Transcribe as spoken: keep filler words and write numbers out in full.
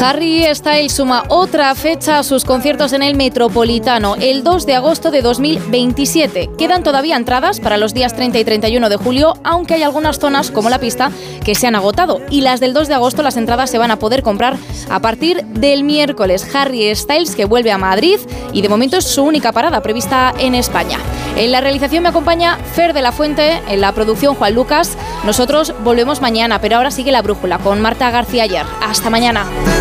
Harry Styles suma otra fecha a sus conciertos en el Metropolitano, el dos de agosto de dos mil veintisiete. Quedan todavía entradas para los días treinta y treinta y uno de julio, aunque hay algunas zonas, como la pista, que se han agotado. Y las del dos de agosto, las entradas se van a poder comprar a partir del miércoles. Harry Styles, que vuelve a Madrid y de momento es su única parada prevista en España. En la realización me acompaña Fer de la Fuente, en la producción Juan Lucas. Nosotros volvemos mañana, pero ahora sigue La Brújula con Marta García Ayer. Hasta mañana.